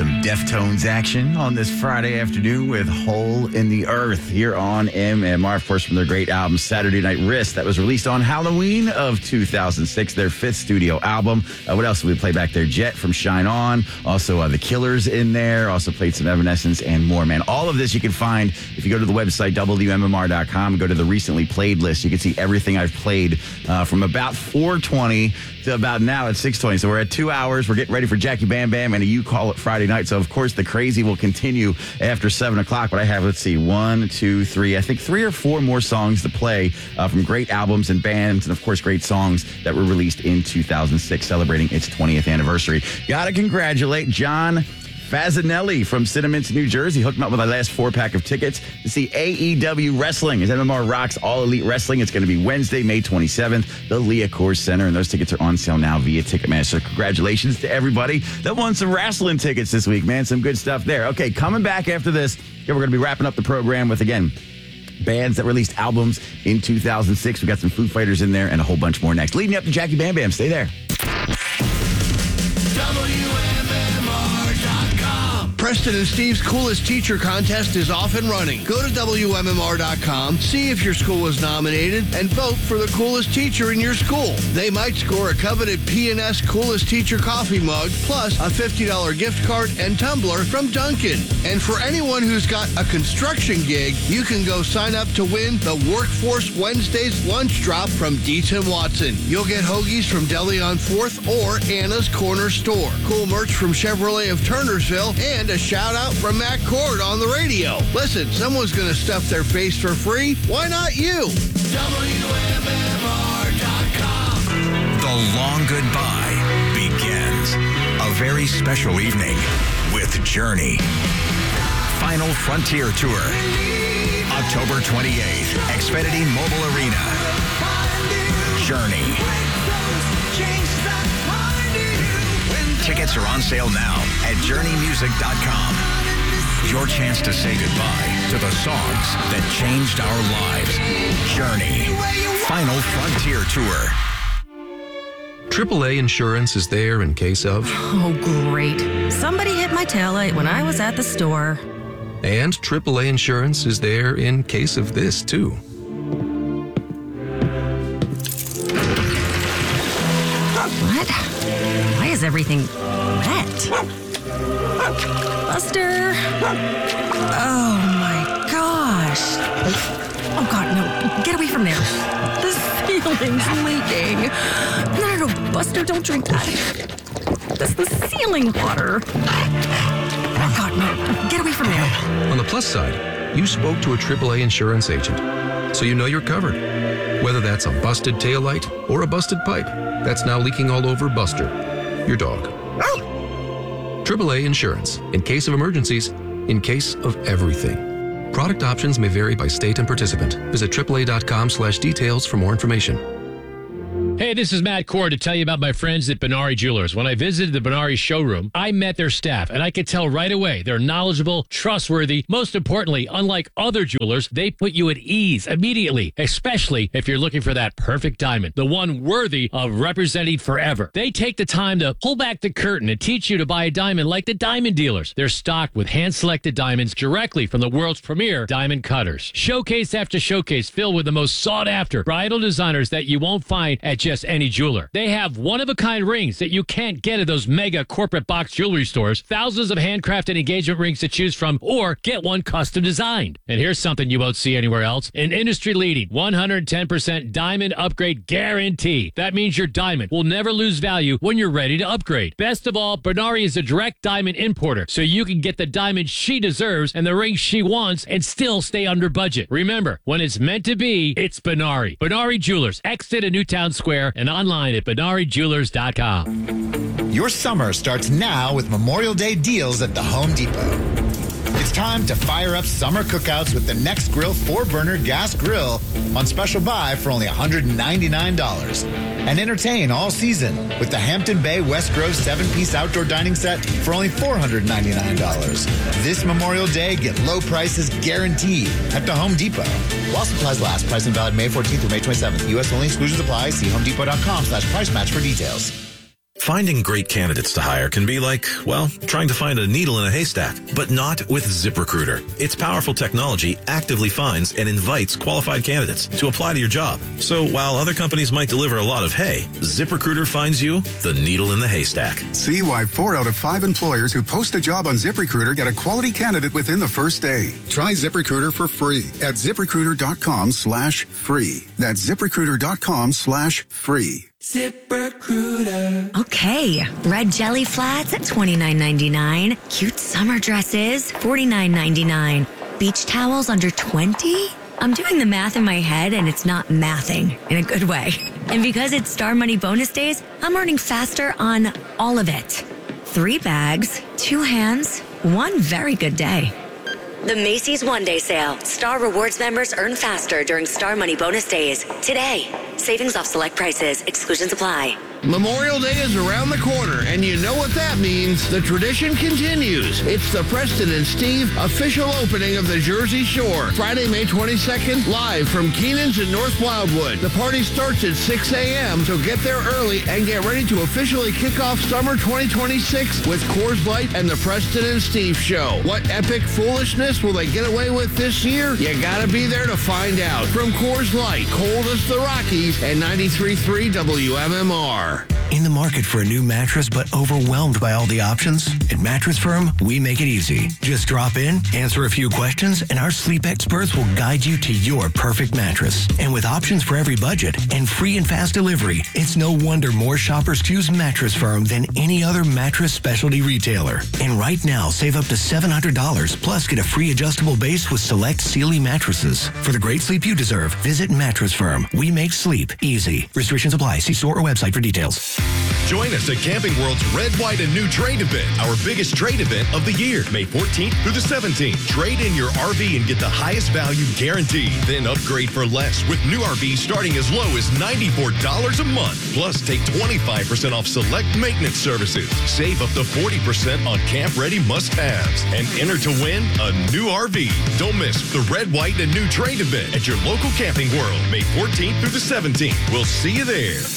Some Deftones action on this Friday afternoon with Hole in the Earth here on MMR. Of course, from their great album, Saturday Night Wrist, that was released on Halloween of 2006, their fifth studio album. What else did we play back there? Jet from Shine On. Also, The Killers in there. Also played some Evanescence and more, man. All of this you can find if you go to the website, WMMR.com, go to the recently played list. You can see everything I've played from about 4:20 to about now at 6:20. So we're at 2 hours. We're getting ready for Jackie Bam Bam and a You Call It Friday night. So, of course, the crazy will continue after 7 o'clock. But I have, let's see, 1, 2, 3, I think 3 or 4 more songs to play from great albums and bands. And, of course, great songs that were released in 2006, celebrating its 20th anniversary. Got to congratulate John Fazzanelli from Cinnamints, New Jersey. Hooked him up with our last 4-pack of tickets to see AEW Wrestling as MMR rocks All Elite Wrestling. It's going to be Wednesday, May 27th, the Leah Coors Center, and those tickets are on sale now via Ticketmaster. Congratulations to everybody that won some wrestling tickets this week, man. Some good stuff there. Okay, coming back after this, we're going to be wrapping up the program with, again, bands that released albums in 2006. We got some Foo Fighters in there and a whole bunch more next. Leading up to Jackie Bam Bam. Stay there. Preston and Steve's Coolest Teacher Contest is off and running. Go to WMMR.com, see if your school was nominated, and vote for the coolest teacher in your school. They might score a coveted P&S Coolest Teacher coffee mug, plus a $50 gift card and tumbler from Dunkin'. And for anyone who's got a construction gig, you can go sign up to win the Workforce Wednesdays lunch drop from Dietz & Watson. You'll get hoagies from Deli on 4th or Anna's Corner Store. Cool merch from Chevrolet of Turnersville, and a shout out from Matt Cord on the radio. Listen, someone's going to stuff their face for free. Why not you? WMMR.com. The long goodbye begins. A very special evening with Journey. Final Frontier Tour. October 28th, Xfinity Mobile Arena. Journey. Tickets are on sale now at JourneyMusic.com. Your chance to say goodbye to the songs that changed our lives. Journey. Final Frontier Tour. AAA Insurance is there in case of... Oh, great. Somebody hit my taillight when I was at the store. And AAA Insurance is there in case of this, too. What? Why is everything wet? Buster! Oh, my gosh. Oh, God, no. Get away from there. The ceiling's leaking. No, Buster, don't drink that. That's the ceiling water. Oh, God, no. Get away from there. On the plus side, you spoke to a AAA insurance agent, so you know you're covered. Whether that's a busted taillight or a busted pipe that's now leaking all over Buster, your dog. AAA Insurance. In case of emergencies, in case of everything. Product options may vary by state and participant. Visit AAA.com/details for more information. Hey, this is Matt Cord to tell you about my friends at Benari Jewelers. When I visited the Benari showroom, I met their staff, and I could tell right away they're knowledgeable, trustworthy. Most importantly, unlike other jewelers, they put you at ease immediately, especially if you're looking for that perfect diamond, the one worthy of representing forever. They take the time to pull back the curtain and teach you to buy a diamond like the diamond dealers. They're stocked with hand-selected diamonds directly from the world's premier diamond cutters. Showcase after showcase filled with the most sought-after bridal designers that you won't find at just any jeweler. They have one-of-a-kind rings that you can't get at those mega corporate box jewelry stores, thousands of handcrafted engagement rings to choose from, or get one custom designed. And here's something you won't see anywhere else: an industry-leading 110% diamond upgrade guarantee. That means your diamond will never lose value when you're ready to upgrade. Best of all, Benari is a direct diamond importer, so you can get the diamond she deserves and the ring she wants and still stay under budget. Remember, when it's meant to be, it's Benari. Benari Jewelers, exit at Newtown Square, and online at BenariJewelers.com. Your summer starts now with Memorial Day deals at the Home Depot. It's time to fire up summer cookouts with the Next Grill 4-burner gas grill on special buy for only $199. And entertain all season with the Hampton Bay West Grove 7-piece outdoor dining set for only $499. This Memorial Day, get low prices guaranteed at the Home Depot. While supplies last, price and valid May 14th through May 27th. U.S. only, exclusions apply. See homedepot.com/price match for details. Finding great candidates to hire can be like, well, trying to find a needle in a haystack, but not with ZipRecruiter. Its powerful technology actively finds and invites qualified candidates to apply to your job. So while other companies might deliver a lot of hay, ZipRecruiter finds you the needle in the haystack. See why 4 out of 5 employers who post a job on ZipRecruiter get a quality candidate within the first day. Try ZipRecruiter for free at ZipRecruiter.com/free. That's ZipRecruiter.com/free. ZipRecruiter. Okay, red jelly flats at $29.99. Cute summer dresses, $49.99. Beach towels under $20? I'm doing the math in my head and it's not mathing in a good way. And because it's Star Money bonus days, I'm earning faster on all of it. 3 bags, 2 hands, 1 very good day. The Macy's One Day Sale. Star Rewards members earn faster during Star Money bonus days. Today, savings off select prices. Exclusions apply. Memorial Day is around the corner, and you know what that means. The tradition continues. It's the Preston and Steve official opening of the Jersey Shore. Friday, May 22nd, live from Keenan's in North Wildwood. The party starts at 6 a.m., so get there early and get ready to officially kick off summer 2026 with Coors Light and the Preston and Steve Show. What epic foolishness will they get away with this year? You gotta be there to find out. From Coors Light, cold as the Rockies, and 93.3 WMMR. In the market for a new mattress but overwhelmed by all the options? At Mattress Firm, we make it easy. Just drop in, answer a few questions, and our sleep experts will guide you to your perfect mattress. And with options for every budget and free and fast delivery, it's no wonder more shoppers choose Mattress Firm than any other mattress specialty retailer. And right now, save up to $700, plus get a free adjustable base with select Sealy mattresses. For the great sleep you deserve, visit Mattress Firm. We make sleep easy. Restrictions apply. See store or website for details. Join us at Camping World's Red, White, and New Trade event, our biggest trade event of the year, May 14th through the 17th. Trade in your RV and get the highest value guaranteed. Then upgrade for less with new RVs starting as low as $94 a month. Plus, take 25% off select maintenance services. Save up to 40% on camp-ready must-haves. And enter to win a new RV. Don't miss the Red, White, and New Trade event at your local Camping World, May 14th through the 17th. We'll see you there.